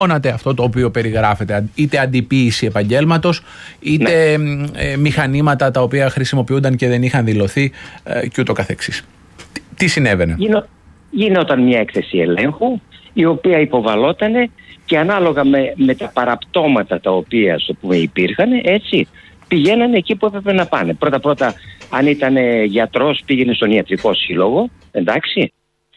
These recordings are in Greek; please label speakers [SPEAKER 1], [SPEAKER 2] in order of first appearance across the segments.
[SPEAKER 1] αυτό το οποίο περιγράφεται, είτε αντιποίηση επαγγέλματος, είτε μηχανήματα τα οποία χρησιμοποιούνταν και δεν είχαν δηλωθεί και ούτω καθεξής. Τι συνέβαινε?
[SPEAKER 2] Γινόταν μια έκθεση ελέγχου, η οποία υποβαλότανε και ανάλογα με τα παραπτώματα τα οποία υπήρχαν, έτσι, πηγαίνανε εκεί που έπρεπε να πάνε. Πρώτα-πρώτα, αν ήταν γιατρός, πήγαινε στον ιατρικό σύλλογο, εντάξει.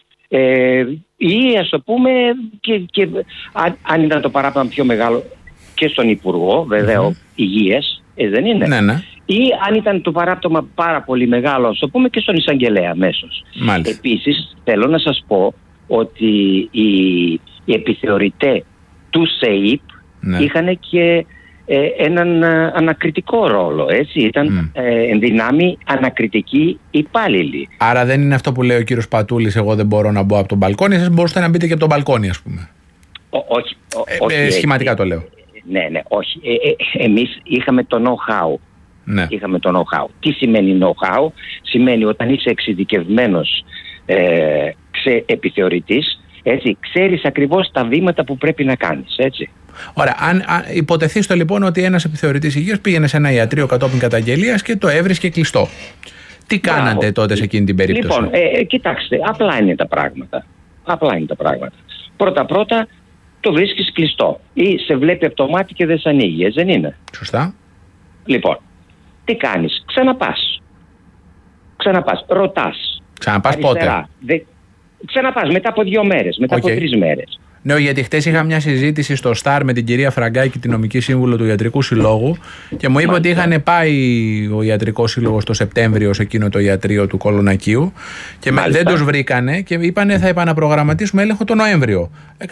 [SPEAKER 2] Ή ας το πούμε και αν ήταν το παράπτωμα πιο μεγάλο, και στον Υπουργό βέβαια Υγείας, δεν είναι?
[SPEAKER 1] Ναι.
[SPEAKER 2] Ή αν ήταν το παράπτωμα πάρα πολύ μεγάλο, ας το πούμε, και στον Εισαγγελέα αμέσως. Επίσης θέλω να σας πω ότι οι επιθεωρητές του ΣΕΙΠ είχαν και έναν ανακριτικό ρόλο, έτσι, ήταν εν δυνάμει ανακριτικοί υπάλληλοι.
[SPEAKER 1] Άρα δεν είναι αυτό που λέει ο κύριος Πατούλης, εγώ δεν μπορώ να μπω από τον μπαλκόνι, εσείς μπορούσατε να μπείτε και από τον μπαλκόνι, ας πούμε?
[SPEAKER 2] Όχι.
[SPEAKER 1] Σχηματικά το λέω.
[SPEAKER 2] Ναι, όχι. Εμείς είχαμε το know-how.
[SPEAKER 1] Ναι.
[SPEAKER 2] Είχαμε το know-how. Τι σημαίνει know-how? Σημαίνει όταν είσαι εξειδικευμένος επιθεωρητής, έτσι, ξέρεις ακριβώς τα βήματα που πρέπει να κάνεις, έτσι.
[SPEAKER 1] Ωραία, αν υποτεθείς λοιπόν ότι ένας επιθεωρητής υγείας πήγαινε σε ένα ιατρείο κατόπιν καταγγελίας και το έβρισκε κλειστό. Τι κάνατε τότε σε εκείνη την περίπτωση?
[SPEAKER 2] Λοιπόν, κοιτάξτε, απλά είναι τα πράγματα. Πρώτα-πρώτα το βρίσκεις κλειστό ή σε βλέπει από το μάτι και δεν σε ανοίγει, δεν είναι?
[SPEAKER 1] Σωστά.
[SPEAKER 2] Λοιπόν, τι κάνεις? Ξαναπάς, ρωτάς.
[SPEAKER 1] Ξαναπάς πότε?
[SPEAKER 2] Ξαναπάς μετά από 2 μέρες, μετά από 3 μέρες.
[SPEAKER 1] Ναι, γιατί χτες είχα μια συζήτηση στο Σταρ με την κυρία Φραγκάκη, την νομική σύμβουλο του Ιατρικού Συλλόγου, και μου είπε ότι είχαν πάει ο Ιατρικός Σύλλογος το Σεπτέμβριο σε εκείνο το ιατρείο του Κολονακίου και δεν τους βρήκανε και είπανε θα επαναπρογραμματίσουμε έλεγχο το Νοέμβριο.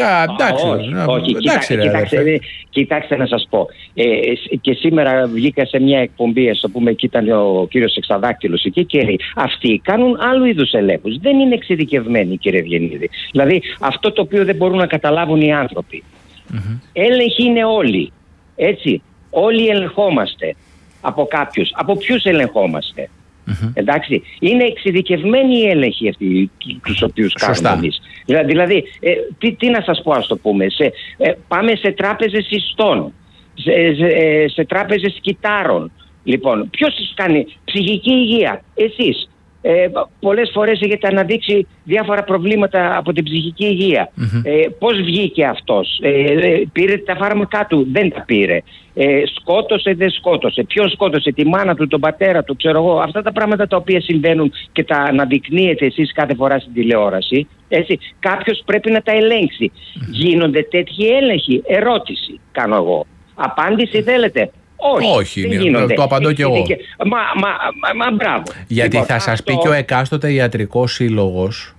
[SPEAKER 2] Κοιτάξτε να σας πω. Και σήμερα βγήκα σε μια εκπομπή, ας το πούμε, και ήταν ο κύριος Εξαδάκτυλος εκεί και λέει αυτοί κάνουν άλλου είδους ελέγχους. Δεν είναι εξειδικευμένοι, κύριε Ευγενίδη. Δηλαδή αυτό το οποίο δεν μπορούν να καταλάβουν οι άνθρωποι. Έλεγχοι είναι όλοι. Έτσι. Όλοι ελεγχόμαστε από κάποιους. Από ποιους ελεγχόμαστε? Εντάξει. Είναι εξειδικευμένοι οι έλεγχοι αυτοί τους οποίους κάνουμε εμείς. Δηλαδή, τι να σας πω, ας το πούμε. Πάμε σε τράπεζες ιστών, σε τράπεζες κυτάρων. Λοιπόν, ποιος κάνει ψυχική υγεία? Εσείς. Πολλές φορές έχετε αναδείξει διάφορα προβλήματα από την ψυχική υγεία. Πώς βγήκε αυτός? Πήρε τα φάρμακά του? Δεν τα πήρε? Σκότωσε? Δεν σκότωσε? Ποιος σκότωσε? Τη μάνα του, τον πατέρα του, ξέρω εγώ? Αυτά τα πράγματα τα οποία συμβαίνουν και τα αναδεικνύετε εσείς κάθε φορά στην τηλεόραση, έτσι, κάποιος πρέπει να τα ελέγξει. Γίνονται τέτοιοι έλεγχοι? Ερώτηση κάνω εγώ. Απάντηση θέλετε?
[SPEAKER 1] Όχι, το απαντώ κι εγώ.
[SPEAKER 2] Μα μπράβο.
[SPEAKER 1] Γιατί λοιπόν, θα σας πει και ο εκάστοτε ιατρικός σύλλογος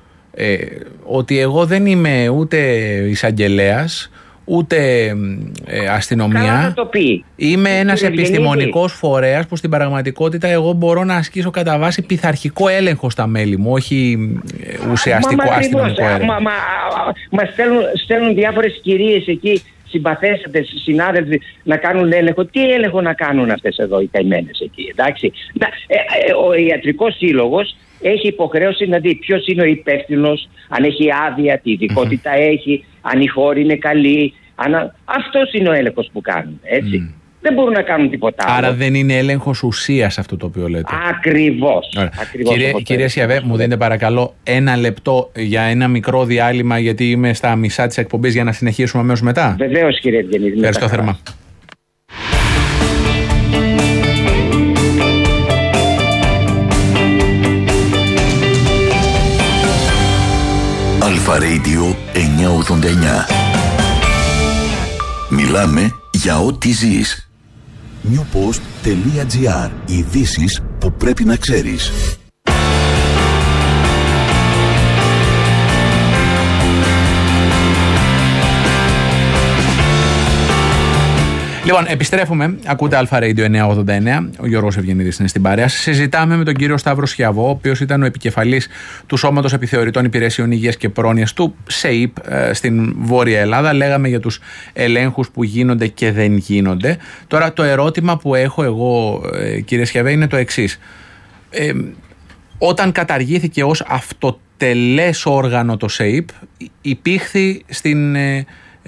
[SPEAKER 1] ότι εγώ δεν είμαι ούτε εισαγγελέας, ούτε αστυνομία.
[SPEAKER 2] Καλά θα το πει.
[SPEAKER 1] Είμαι ένας επιστημονικός φορέας που στην πραγματικότητα εγώ μπορώ να ασκήσω κατά βάση πειθαρχικό έλεγχο στα μέλη μου, όχι ουσιαστικό αστυνομικό έλεγχο.
[SPEAKER 2] Μας στέλνουν διάφορες κυρίες εκεί, συμπαθέστατες συνάδελφοι, να κάνουν έλεγχο. Τι έλεγχο να κάνουν αυτές εδώ οι καημένες εκεί? Εντάξει. Ο ιατρικός σύλλογος έχει υποχρέωση να δει ποιος είναι ο υπεύθυνος, αν έχει άδεια, τι ειδικότητα έχει, αν η χώρη είναι καλή. Αυτός είναι ο έλεγχος που κάνουν. Έτσι. Δεν μπορούν να κάνουν τίποτα άλλο.
[SPEAKER 1] Άρα δεν είναι έλεγχος ουσίας αυτό το οποίο λέτε?
[SPEAKER 2] Ακριβώς.
[SPEAKER 1] Κυρία Σιαβέ, μου δίνετε παρακαλώ 1 λεπτό για ένα μικρό διάλειμμα, γιατί είμαι στα μισά της εκπομπής, για να συνεχίσουμε αμέσως μετά?
[SPEAKER 2] Βεβαίως, κύριε Ευγενίδη.
[SPEAKER 1] Ευχαριστώ θερμά.
[SPEAKER 3] Αλφα Radio 989. Μιλάμε για ό,τι ζεις. newpost.gr. Ειδήσεις που πρέπει να ξέρεις.
[SPEAKER 1] Λοιπόν, επιστρέφουμε. Ακούτε Αλφα Radio 989. Ο Γιώργος Ευγενίδης είναι στην παρέα. Συζητάμε με τον κύριο Σταύρο Σιαβό, ο οποίος ήταν ο επικεφαλής του Σώματος Επιθεωρητών Υπηρεσιών Υγείας και Πρόνοιας του ΣΕΙΠ στην Βόρεια Ελλάδα. Λέγαμε για τους ελέγχους που γίνονται και δεν γίνονται. Τώρα, το ερώτημα που έχω εγώ, κύριε Σιαβέ, είναι το εξής. Όταν καταργήθηκε ως αυτοτελές όργανο το ΣΕΙΠ, υπήρχε στην